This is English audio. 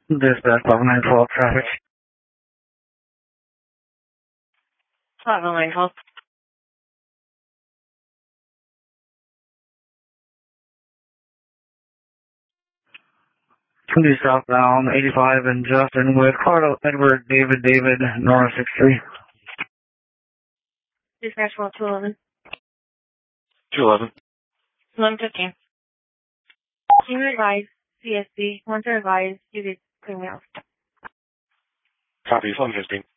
Dispatch 5912 traffic. 5912. Two southbound 85 and Justin with Carlo Edward David Nora 63. Dispatch 211. 211. 1115. Can you advise CSB? Want to advise you to clean me out. Copy, 1115.